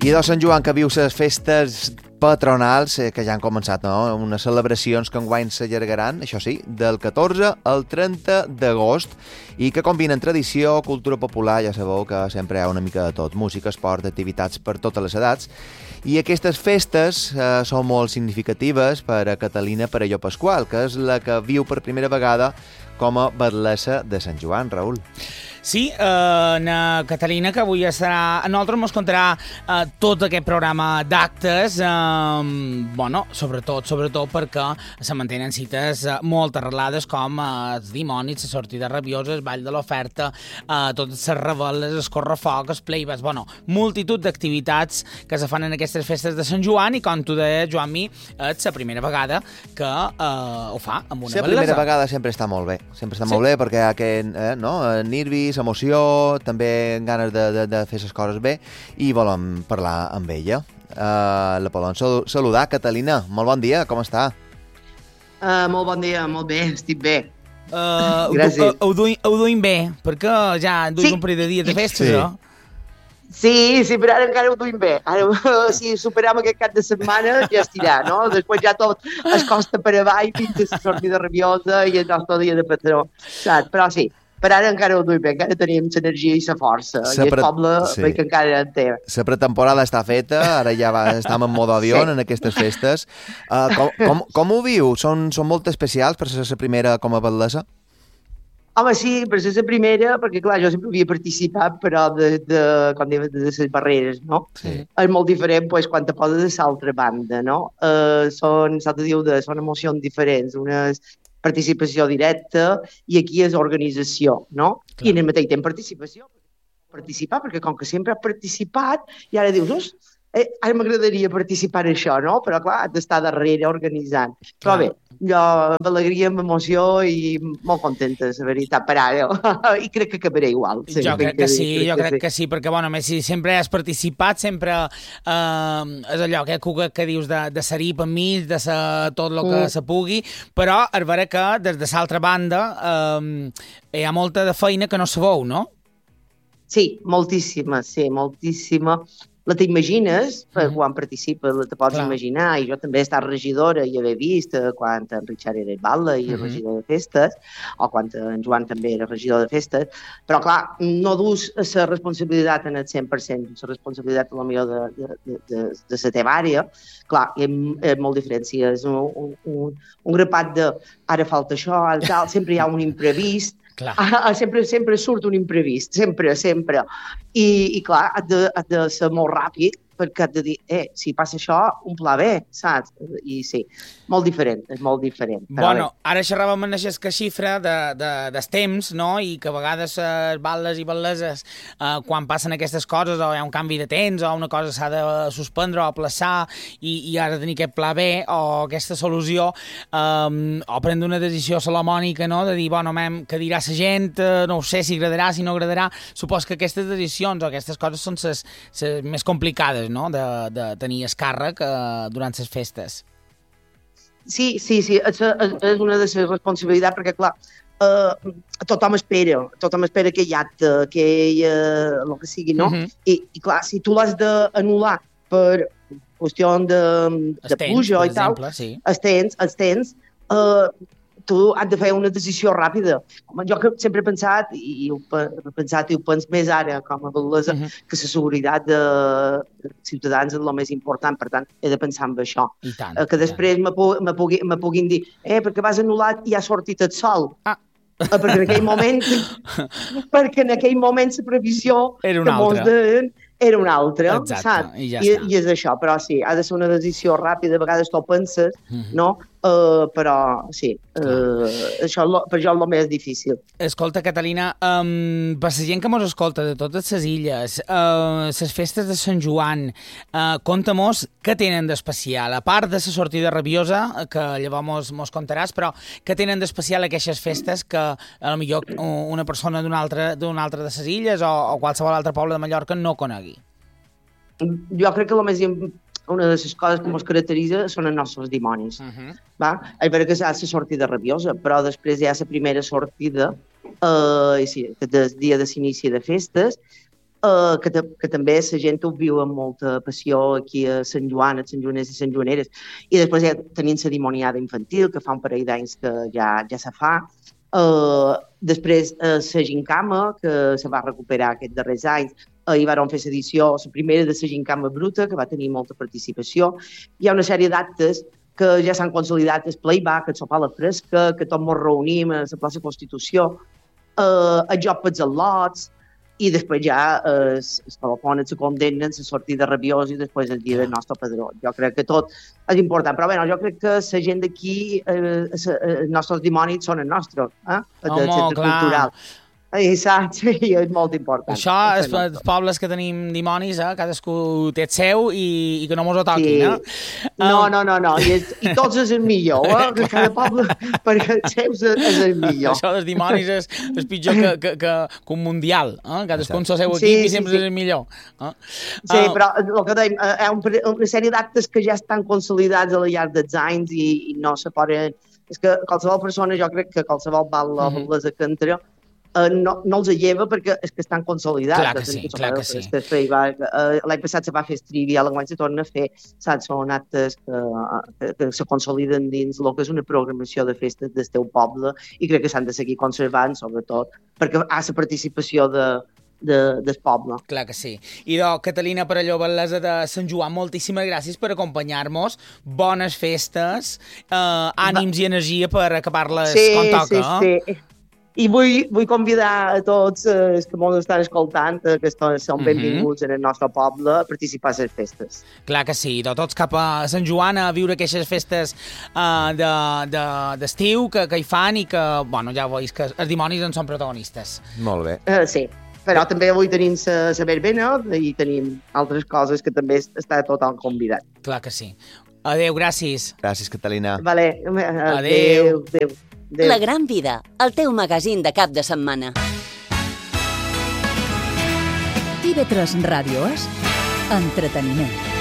I de Sant Joan, que viu les festes patronals que ja han començat, no? Unes celebracions que enguany s'allargaran, això sí, del 14 al 30 d'agost i que combinen tradició, cultura popular, ja sabeu que sempre hi ha una mica de tot, música, esport, activitats per totes les edats. I aquestes festes són molt significatives per a Catalina Perelló Pasqual, que és la que viu per primera vegada com a batlessa de Sant Joan, Raül. Sí, na Catalina, que avui estarà... A nosaltres ens contarà tot aquest programa d'actes, sobretot perquè se mantenen cites molt arrelades com els dimonis, la sortida rabiosa, el ball de l'oferta, totes les reveles, el correfoc, els playbacks, multitud d'activitats que se fan en aquestes festes de Sant Joan i, com tu deies, Joan-Mi, és la primera vegada que ho fa amb una batlessa. La primera vegada sempre està molt bé, molt bé perquè hi ha aquest nervis, emoció, també ganes de fer les coses bé i volem parlar amb ella. La podem saludar. Catalina, molt bon dia, com està? Molt bon dia, molt bé, estic bé. Gràcies. Ho duim bé, perquè ja duim un parell de dies de festes, no? Sí, però ara encara ho duim bé. Ara, si superam aquest cap de setmana, ja estirà, no? Després ja tot es costa per avall fins a la sortida rabiosa i el nostre dia de patró, saps? Però sí, per ara encara ho duim bé, encara tenim l'energia i la força. I el poble veig que encara en té. La pretemporada està feta, ara ja estem en modo avió en aquestes festes. Com ho viu? Són molt especials per ser la primera com a batlessa? Home, sí, per ser la primera, perquè clar, jo sempre havia participat, però com dèiem, de les barreres, no? Sí. És molt diferent quan te poses de l'altra banda, no? Són emocions diferents, una participació directa i aquí és organització, no? Clar. I en el mateix temps participar, perquè com que sempre has participat i ara dius, ara m'agradaria participar en això, no? Però clar, has d'estar darrere organitzant. Però bé, jo amb alegria, amb emoció i molt contenta, la veritat, per ara. I crec que acabaré igual. Jo crec que sí, perquè, més si sempre has participat, sempre és allò que dius de ser-hi per mi, de ser tot el que se pugui, però és vera que des de l'altra banda hi ha molta de feina que no sabeu, no? Sí, moltíssima. La t'imagines, quan participes, la te pots imaginar, i jo també he estat regidora i haver vist quan en Richard era batlle i regidor de festes, o quan en Joan també era regidor de festes, però clar, no dus la responsabilitat en el 100%, la responsabilitat potser de la teva àrea, clar, és molt diferent, si és un grapat de ara falta això, ara tal, sempre hi ha un imprevist. Sempre surt un imprevist, sempre. I clar, has de ser molt ràpid perquè has de dir, si passa això, un pla B, saps? I sí, molt diferent. Ara xerràvem en aquesta xifra dels temps, no? I que a vegades batlles i batleses, quan passen aquestes coses, o hi ha un canvi de temps, o una cosa s'ha de suspendre o aplaçar, i has de tenir aquest pla B, o aquesta solució, o prendre una decisió salomònica, no? De dir, què dirà la gent, no ho sé si agradarà, si no agradarà. Supos que aquestes decisions o aquestes coses són les més complicades, no? De tenir el càrrec durant les festes. Sí, és una de les responsabilitats perquè, clar, tothom espera que hi acte, que el que sigui, no? I clar, si tu l'has d'anul·lar per qüestió de pluja i tal, els tens, tu has de fer una decisió ràpida. Jo sempre he pensat, i ho penso més ara com a batlessa, que la seguretat de ciutadans és el més important, per tant, he de pensar en això. Que després me puguin dir, perquè vas anul·lar i ha sortit el sol. Perquè en aquell moment la previsió era una altra. Saps? I és això, però sí, ha de ser una decisió ràpida, a vegades t'ho penses, no? Però sí, això per jo és el més difícil. Escolta, Catalina, per la gent que mos escolta de totes les illes, les festes de Sant Joan, conta-mos què tenen d'especial, a part de la sortida rabiosa, que llavors mos contaràs, però què tenen d'especial aquestes festes que potser una persona d'una altra de les illes o qualsevol altre poble de Mallorca no conegui? Jo crec que una de les coses que ens caracteritza són els nostres dimonis. És veritat que és la sortida rabiosa, però després hi ha la primera sortida, el dia de l'inici de festes, que també la gent ho viu amb molta passió aquí a Sant Joan, a Sant Joaners i Sant Joaneres, i després ja tenim la dimoniada infantil, que fa un parell d'anys que ja se fa. Després la gincama, que se va recuperar aquests darrers anys, hi van fer l'edició, la primera de la gincama bruta, que va tenir molta participació. Hi ha una sèrie d'actes que ja s'han consolidat, el playback, el sopar a la fresca, que tots ens reunim a la plaça Constitució, el joc pels al·lots, i després ja es telefonen, se condemnen, se sortida rabiós i després el dia del nostre padró. Jo crec que tot és important, però jo crec que la gent d'aquí, els nostres dimonis són els nostres, del centre cultural. Exacte, i és molt important. Això, els pobles que tenim dimonis, cadascú té el seu i que no mos ho toquin, No. I tots és el millor, que cada poble, perquè el seu és el millor. Això dels dimonis és pitjor que un mundial, cadascú en el seu equip i sempre és el millor. Sí, però el que dèiem, hi ha una sèrie d'actes que ja estan consolidats al llarg dels anys i no se poden... És que qualsevol persona, jo crec que qualsevol balla o ballesa que entra, no els lleva perquè és que estan consolidats. Clar que sí. L'any passat se va fer Trivia, l'any se torna a fer, saps? Són actes que se consoliden dins el que és una programació de festes del teu poble i crec que s'han de seguir conservant, sobretot, perquè hi ha la participació del poble. Clar que sí. I Catalina Perelló, batllessa de Sant Joan, moltíssimes gràcies per acompanyar-nos. Bones festes, ànims i energia per acabar-les com toca. Sí. I vull convidar a tots els que ens estan escoltant, que són benvinguts en el nostre poble, a participar a les festes. Clar que sí, tots cap a Sant Joan a viure aquestes festes d'estiu que hi fan i que, ja veus que els dimonis en són protagonistes. Molt bé. Sí, però també avui tenim la verbena i tenim altres coses que també està tothom convidat. Clar que sí. Adéu, gràcies. Gràcies, Catalina. Vale. Adéu. La Gran Vida, el teu magazín de cap de setmana. TV3 Ràdio és entreteniment.